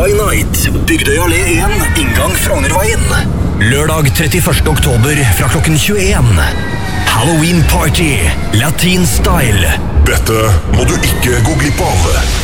by Night, Bygdøy allé 1, inngang Frognerveien. Lørdag 31. oktober fra klokken 21. Halloween Party, Latin Style. Dette må du ikke gå glipp av.